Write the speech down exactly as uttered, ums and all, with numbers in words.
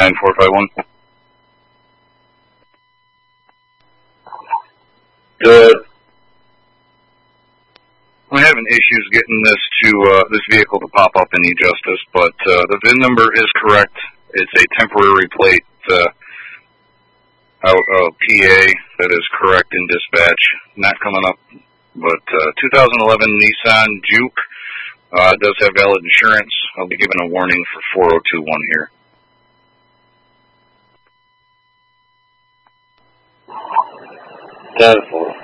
nine four five one. Good. I'm having issues getting this to uh, this vehicle to pop up any justice, but uh, the V I N number is correct. It's a temporary plate uh, out of P A that is correct in dispatch. Not coming up, but uh, two thousand eleven Nissan Juke uh, does have valid insurance. I'll be giving a warning for four oh two one here. ten four.